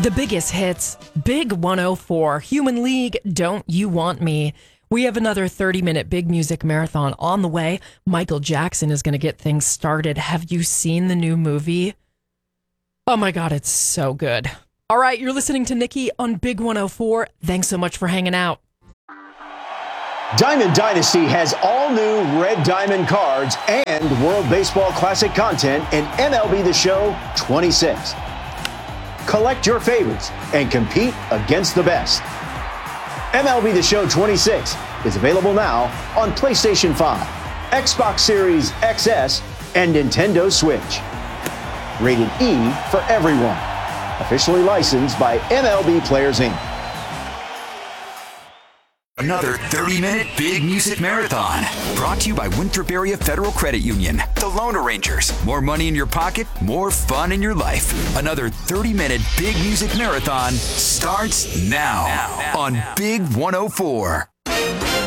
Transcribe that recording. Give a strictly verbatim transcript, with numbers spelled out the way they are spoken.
The biggest hits, Big one oh four, Human League, Don't You Want Me. We have another thirty-minute big music marathon on the way. Michael Jackson is going to get things started. Have you seen the new movie? Oh my God, it's so good. All right, you're listening to Nikki on Big one oh four. Thanks so much for hanging out. Diamond Dynasty has all new Red Diamond cards and World Baseball Classic content in M L B The Show twenty-six. Collect your favorites and compete against the best. M L B The Show twenty-six is available now on PlayStation five, Xbox Series X S, and Nintendo Switch. Rated E for everyone. Officially licensed by M L B Players, Incorporated. Another thirty-minute big music marathon brought to you by Winthrop Area Federal Credit Union. The Loan Arrangers. More money in your pocket, more fun in your life. Another thirty-minute big music marathon starts now, now, now on now. Big one oh four.